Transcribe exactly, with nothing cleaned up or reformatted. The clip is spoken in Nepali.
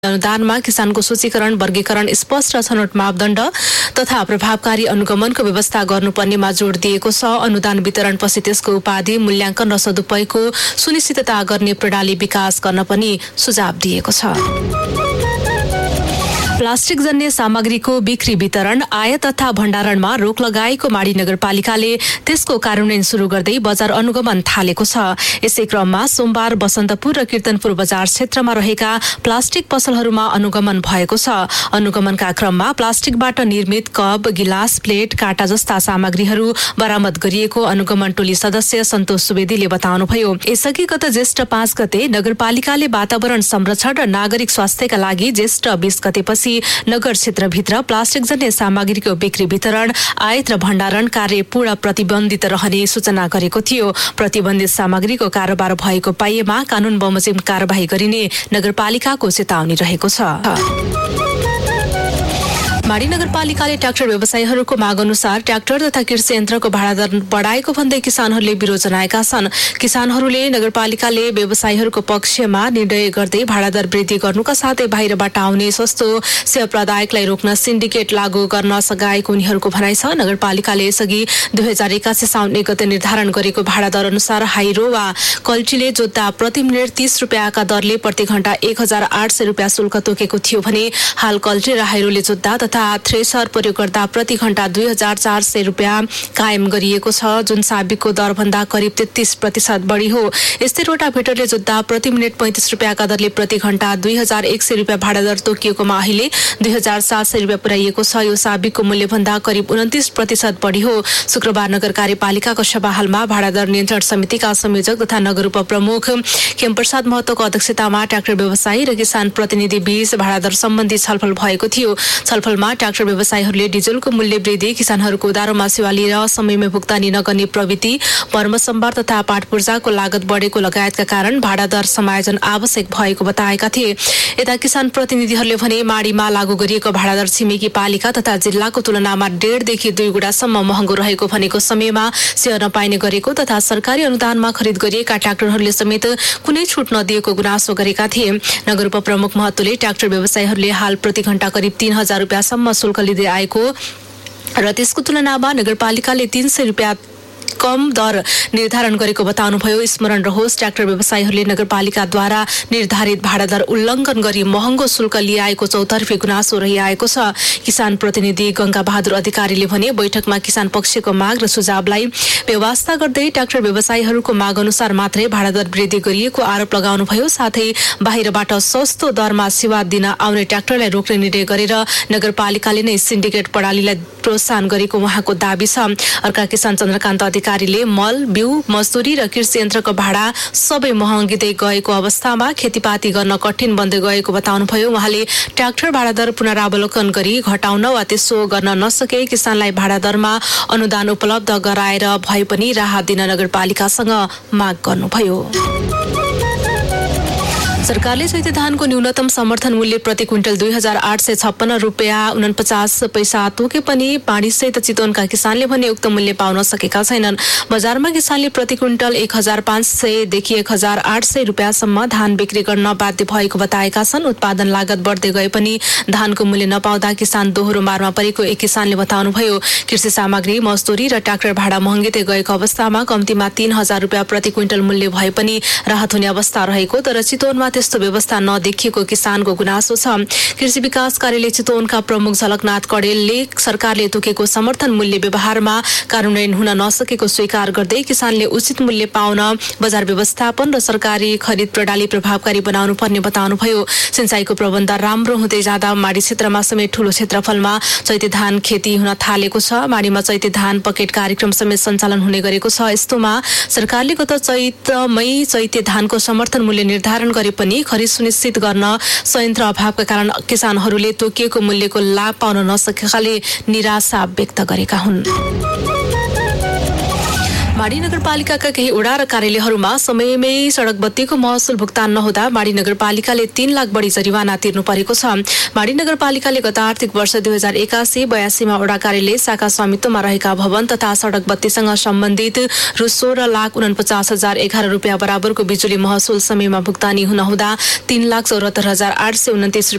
अनुदानमा किसानको सूचीकरण, वर्गीकरण, स्पष्ट छनौट मापदण्ड तथा प्रभावकारी अनुगमनको व्यवस्था गर्नुपर्नेमा जोड दिएको छ। अनुदान वितरणपछि त्यसको उपाधि, मूल्याङ्कन र सदुपयोगको सुनिश्चितता गर्ने प्रणाली विकास गर्न पनि सुझाव दिएको छ। प्लास्टिक जन्य सामग्रीको बिक्री, वितरण, आयात तथा भण्डारणमा रोक लगाएको माडी नगरपालिकाले त्यसको कार्यान्वयन सुरु गर्दै बजार अनुगमन थालेको छ। यसै क्रममा सोमबार बसन्तपुर र कीर्तनपुर बजार क्षेत्रमा रहेका प्लास्टिक पसलहरूमा अनुगमन भएको छ। अनुगमनका क्रममा प्लास्टिकबाट निर्मित कप, गिलास, प्लेट, काँटा जस्ता सामग्रीहरू बरामद गरिएको अनुगमन टोली सदस्य सन्तोष सुवेदीले बताउनुभयो। यसअघि गत ज्येष्ठ पाँच गते नगरपालिकाले वातावरण संरक्षण र नागरिक स्वास्थ्यका लागि ज्येष्ठ बीस गतेपछि नगर क्षेत्रभित्र प्लास्टिक जन्य सामग्रीको बिक्री, वितरण, आयात र भण्डारण कार्य पूर्ण प्रतिबन्धित रहने सूचना गरेको थियो। प्रतिबन्धित सामग्रीको कारोबार भएको पाइएमा कानून बमोजिम कारबाही गरिने नगरपालिकाको चेतावनी रहेको छ। माडी नगरपालिकाले ट्र्याक्टर व्यवसायीहरूको माग अनुसार ट्र्याक्टर तथा कृषि यन्त्रको भाडा दर बढाएको भन्दै किसानहरूले विरोध जनाएका छन्। किसानहरूले नगरपालिकाले व्यवसायीहरूको पक्षमा निर्णय गर्दै भाडा दर वृद्धि गर्नुका साथै बाहिरबाट आउने सस्तो सेवा प्रदायकलाई रोक्न सिन्डिकेट लागू गर्न सघाएको उनीहरूको भनाइ छ। नगरपालिकाले यसअघि दुई हजार एकासी साउन एक गते निर्धारण गरेको भाडा दर अनुसार हाइरो वा कल्टीले जोत्दा प्रति मिनट तीस रुपियाँका दरले प्रति घण्टा एक हजार आठ सय रुपियाँ शुल्क तोकेको थियो भने हाल कल्टी र हाइरोले जोत्दा तथा थ्रेसर प्रयोग गर्दा प्रति घण्टा दुई हजार चार सय रुपियाँ कायम गरिएको छ, जुन साबिकको दरभन्दा करिब तेत्तीस प्रतिशत बढी हो। यस्तै रोटाभेटरले जोत्दा प्रति मिनट पैंतिस रुपियाँका दरले प्रति घण्टा दुई हजार एक सय रुपियाँ भाडा दर तोकिएकोमा अहिले दुई हजार सात सय रुपियाँ पुर्याइएको छ। यो साबिकको मूल्यभन्दा करिब उन्तिस प्रतिशत बढी हो। शुक्रबार नगर कार्यपालिकाको सभा हालमा भाडा दर नियन्त्रण समितिका संयोजक तथा नगर उपप्रमुख खेमप्रसाद महतोको अध्यक्षतामा ट्र्याक्टर व्यवसायी र किसान प्रतिनिधि बीच भाडा दर सम्बन्धी छलफल भएको थियो। छलफलमा ट्र्याक्टर व्यवसायीहरूले डिजलको मूल्य वृद्धि, किसानहरूको उधारोमा सेवा लिएर समयमै भुक्तानी नगर्ने प्रवृत्ति, पर्मसम्भार तथा पाटपूर्जाको लागत बढेको लगायतका कारण भाडा दर समायोजन आवश्यक भएको बताएका थिए। यता किसान प्रतिनिधिहरूले भने माडीमा लागू गरिएको भाडा दर छिमेकी पालिका तथा जिल्लाको तुलनामा डेढदेखि दुई गुणासम्म महँगो रहेको भनेको समयमा सेवा नपाइने गरेको तथा सरकारी अनुदानमा खरिद गरिएका ट्र्याक्टरहरूले समेत कुनै छुट नदिएको गुनासो गरेका थिए। नगर उपप्रमुख महतोले ट्र्याक्टर व्यवसायीहरूले हाल प्रति घण्टा करिब तीन हजार रुपियाँसम्म शुल्क लिँदै आएको र त्यसको तुलनामा नगरपालिकाले तीन सय रुपियाँ कम दर निर्धारण गरेको बताउनुभयो। स्मरण रहोस्, ट्र्याक्टर व्यवसायीहरूले नगरपालिकाद्वारा निर्धारित भाडा दर उल्लङ्घन गरी महँगो शुल्क लिएको चौतर्फी गुनासो रहिआएको छ। किसान प्रतिनिधि गंगा बहादुर अधिकारीले भने बैठकमा किसान पक्षको माग र सुझावलाई व्यवस्था गर्दै ट्र्याक्टर व्यवसायीहरूको माग अनुसार मात्रै भाडा दर वृद्धि गरिएको आरोप लगाउनुभयो। साथै बाहिरबाट सस्तो दरमा सेवा दिन आउने ट्र्याक्टरलाई रोक्ने निर्णय गरेर नगरपालिकाले नै सिन्डिकेट प्रणालीलाई प्रोत्साहन गरेको उहाँको दाबी छ। अर्का किसान चन्द्रकान्त अधिकारीले मल, बिउ, मजदुरी र कृषि यन्त्रको भाडा सबै महँगिँदै गएको अवस्थामा खेतीपाती गर्न कठिन बन्दै गएको बताउनुभयो। उहाँले ट्र्याक्टर भाडा दर पुनरावलोकन गरी घटाउन वा त्यसो गर्न नसके किसानलाई भाडा दरमा अनुदान उपलब्ध गराएर भए पनि राहत दिन नगरपालिकासँग माग गर्नुभयो। सरकारले चैते धानको न्यूनतम समर्थन मूल्य प्रति क्विन्टल दुई हजार आठ सय छप्पन्न रुपियाँ उनपचास पैसा तोके पनि पानीसहित चितवनका किसानले भने उक्त मूल्य पाउन सकेका छैनन्। बजारमा किसानले प्रति क्विन्टल एक हजार पाँच सयदेखि एक हजार आठ सय रुपियाँसम्म धान बिक्री गर्न बाध्य भएको बताएका छन्। उत्पादन लागत बढ्दै गए पनि धानको मूल्य नपाउँदा किसान दोहोरो मारमा परेको एक किसानले बताउनुभयो। कृषि सामग्री, मजदुरी र ट्र्याक्टर भाडा महँगिँदै गएको अवस्थामा कम्तीमा तीन हजार रुपियाँ प्रति क्विन्टल मूल्य भए पनि राहत हुने अवस्था रहेको तर चितवनमा त्यस्तो व्यवस्था नदेखिएको किसानको गुनासो छ। कृषि विकास कार्यालय चितवनका प्रमुख झलकनाथ कडेलले सरकारले तोकेको समर्थन मूल्य व्यवहारमा कार्यान्वयन हुन नसकेको स्वीकार गर्दै किसानले उचित मूल्य पाउन बजार व्यवस्थापन र सरकारी खरिद प्रणाली प्रभावकारी बनाउनु पर्ने बताउनुभयो। सिंचाईको प्रबन्ध राम्रो हुँदै जाँदा माडी क्षेत्रमा समेत ठूलो क्षेत्रफलमा चैते धान खेती हुन थालेको छ। माडीमा चैते धान पकेट कार्यक्रम समेत सञ्चालन हुने गरेको छ। यस्तोमा सरकारले गत चैतमै चैते धानको समर्थन मूल्य निर्धारण गरे पनि खरिद सुनिश्चित गर्न संयन्त्र अभावका कारण किसानहरूले तोकिएको मूल्यको लाभ पाउन नसकेकाले निराशा व्यक्त गरेका हुन्। माडी नगरपालिकाका केही वडा र कार्यालयहरूमा समयमै सड़क बत्तीको महसुल भुक्तान नहुँदा माडी नगरपालिकाले तीन लाख बढी जरिवाना तिर्नु परेको छ। माडी नगरपालिकाले गत आर्थिक वर्ष दुई हजार एकासी बयासीमा वडा कार्यालय शाखा स्वामित्वमा रहेका भवन तथा सड़क बत्तीसँग सम्बन्धित रु सोह्र लाख उनपचास हजार एघार रुपियाँ बराबरको बिजुली महसुल समयमा भुक्तानी हुन हुँदा तीन लाख चौरात्तर हजार आठ सय उन्तिस